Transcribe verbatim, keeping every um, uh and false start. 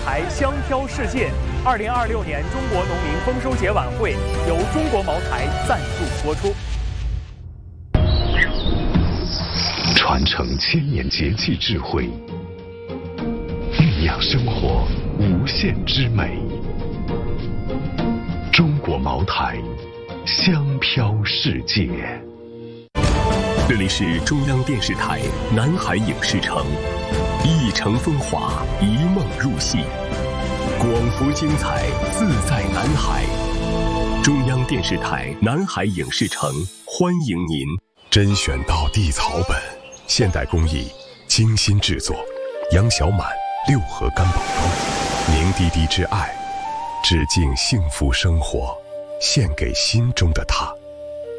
台香飘世界二零二六年中国农民丰收节晚会由中国茅台赞助播出。 传承千年节气智慧，酝酿生活无限之美。中国茅台，香飘世界。 这里是中央电视台南海影视城，一城风华，一梦入戏，广福精彩，自在南海。中央电视台南海影视城欢迎您。 甄选到地草本，现代工艺，精心制作。杨小满六合干宝装，凝滴滴之爱，致敬幸福生活，献给心中的他。